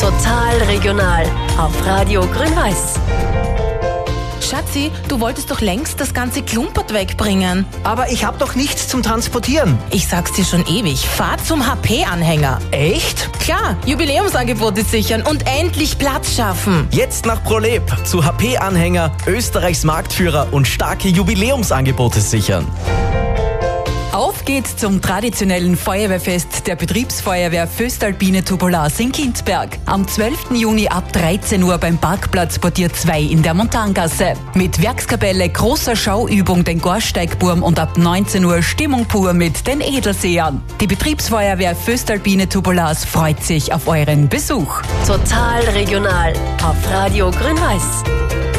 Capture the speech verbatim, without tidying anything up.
Total regional auf Radio Grün-Weiß. Schatzi, du wolltest doch längst das ganze Klumpert wegbringen. Aber ich habe doch nichts zum Transportieren. Ich sag's dir schon ewig, fahr zum H P-Anhänger. Echt? Klar, Jubiläumsangebote sichern und endlich Platz schaffen. Jetzt nach ProLab zu H P-Anhänger, Österreichs Marktführer und starke Jubiläumsangebote sichern. Auf geht's zum traditionellen Feuerwehrfest der Betriebsfeuerwehr Voestalpine Tubulas in Kinzberg. Am zwölften Juni ab dreizehn Uhr beim Parkplatz Portier zwei in der Montangasse. Mit Werkskapelle, großer Schauübung, den Gorsteigburm und ab neunzehn Uhr Stimmung pur mit den Edelsehern. Die Betriebsfeuerwehr Voestalpine Tubulas freut sich auf euren Besuch. Total regional auf Radio Grün-Weiß.